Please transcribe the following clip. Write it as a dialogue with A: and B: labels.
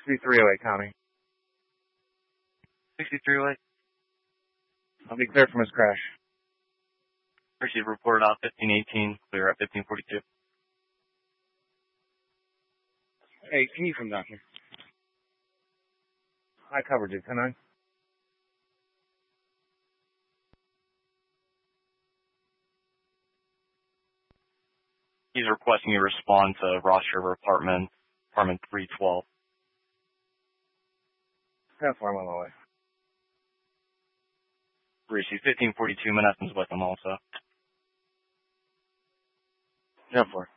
A: 6308 County.
B: 6308.
A: I'll be clear from his crash.
B: Received report out 1518, clear at 1542.
A: Hey, can you come down here? I covered you, can I?
B: He's requesting you respond to Ross River apartment 312.
A: How far am I on my way?
B: Received 1542 Menneson's with him also.
A: How far?